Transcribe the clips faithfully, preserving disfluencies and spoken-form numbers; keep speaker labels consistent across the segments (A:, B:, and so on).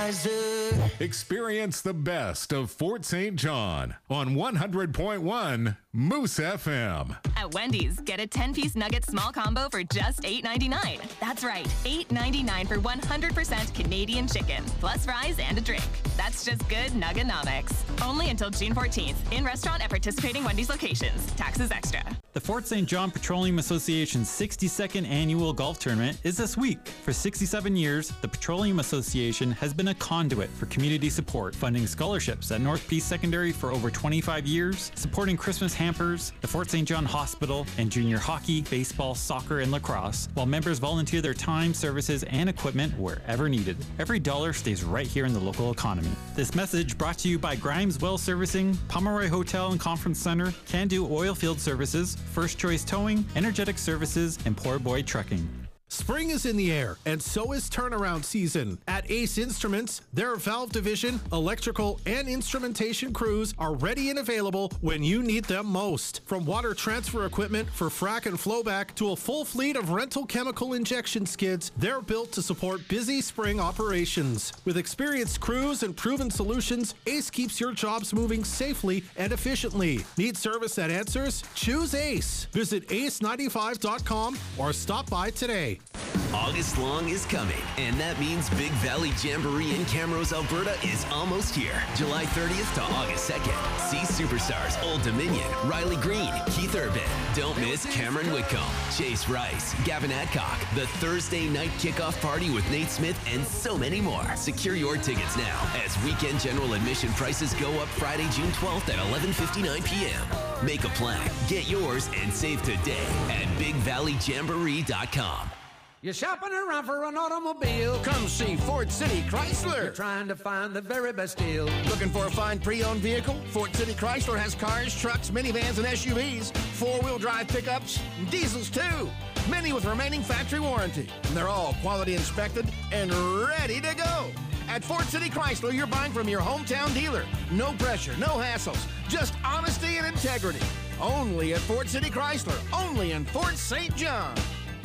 A: Budweiser.
B: Experience the best of Fort Saint John on one hundred point one Moose F M.
C: At Wendy's, get a ten-piece nugget small combo for just eight ninety-nine. That's right, eight ninety-nine for one hundred percent Canadian chicken, plus fries and a drink. That's just good nuggenomics. Only until June fourteenth. In restaurant at participating Wendy's locations. Taxes extra.
D: The Fort Saint John Petroleum Association's sixty-second annual golf tournament is this week. For sixty-seven years, the Petroleum Association has been a conduit for community support, funding scholarships at North Peace Secondary for over twenty-five years, supporting Christmas hampers, the Fort Saint John Hospital, and junior hockey, baseball, soccer, and lacrosse, while members volunteer their time, services, and equipment wherever needed. Every dollar stays right here in the local economy. This message brought to you by Grimes Well Servicing, Pomeroy Hotel and Conference Center, Can-Do Oilfield Services, First Choice Towing, Energetic Services, and Poor Boy Trucking.
E: Spring is in the air, and so is turnaround season. At Ace Instruments, their valve division, electrical, and instrumentation crews are ready and available when you need them most. From water transfer equipment for frac and flowback to a full fleet of rental chemical injection skids, they're built to support busy spring operations. With experienced crews and proven solutions, Ace keeps your jobs moving safely and efficiently. Need service that answers? Choose Ace. Visit ace ninety-five dot com or stop by today.
F: August long is coming, and that means Big Valley Jamboree in Camrose, Alberta is almost here. July thirtieth to August second. See superstars Old Dominion, Riley Green, Keith Urban. Don't miss Cameron Whitcomb, Chase Rice, Gavin Adcock, the Thursday night kickoff party with Nate Smith, and so many more. Secure your tickets now as weekend general admission prices go up Friday, June twelfth at eleven fifty-nine p.m. Make a plan, get yours, and save today at big valley jamboree dot com.
G: You're shopping around for an automobile?
H: Come see Fort City Chrysler.
G: You're trying to find the very best deal.
H: Looking for a fine pre-owned vehicle? Fort City Chrysler has cars, trucks, minivans, and S U Vs, four-wheel drive pickups, and diesels too. Many with remaining factory warranty. And they're all quality inspected and ready to go. At Fort City Chrysler, you're buying from your hometown dealer. No pressure, no hassles, just honesty and integrity. Only at Fort City Chrysler, only in Fort Saint John.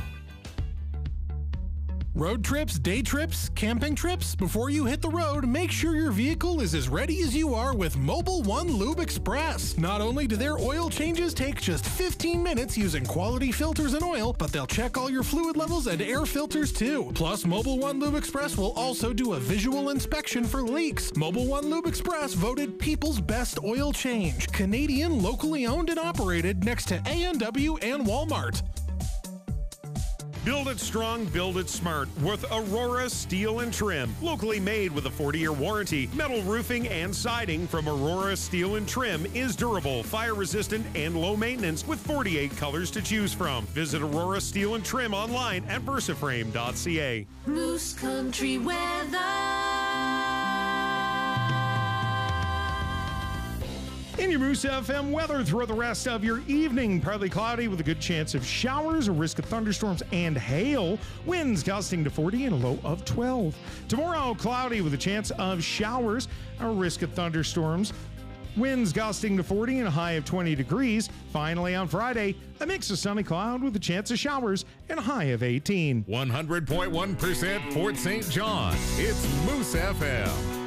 E: Road trips, day trips, camping trips? Before you hit the road, make sure your vehicle is as ready as you are with Mobile One Lube Express. Not only do their oil changes take just fifteen minutes using quality filters and oil, but they'll check all your fluid levels and air filters too. Plus, Mobile One Lube Express will also do a visual inspection for leaks. Mobile One Lube Express voted People's Best Oil Change. Canadian, locally owned and operated next to A and W and Walmart.
I: Build it strong, build it smart with Aurora Steel and Trim. Locally made with a forty-year warranty, metal roofing and siding from Aurora Steel and Trim is durable, fire-resistant, and low maintenance with forty-eight colors to choose from. Visit Aurora Steel and Trim online at versaframe dot c a.
A: Moose Country weather.
I: In your Moose F M weather throughout the rest of your evening, partly cloudy with a good chance of showers, a risk of thunderstorms and hail. Winds gusting to forty and a low of twelve. Tomorrow, cloudy with a chance of showers, a risk of thunderstorms. Winds gusting to forty and a high of twenty degrees. Finally, on Friday, a mix of sunny cloud with a chance of showers and a high of eighteen.
B: one hundred point one percent Fort Saint John. It's Moose F M.